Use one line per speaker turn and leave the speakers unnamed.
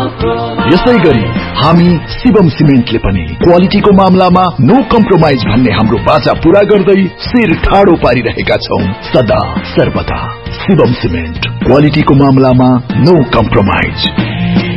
यसैगरी हामी शिवम सिमेन्टले पनि क्वालिटीको मामलामा नो कम्प्रोमाइज भन्ने हाम्रो बाचा पूरा गर्दै शिर ठाडो पारिरहेका छौं सदा सर्वदा। शिवम सिमेन्ट, क्वालिटीको मामलामा नो कम्प्रोमाइज।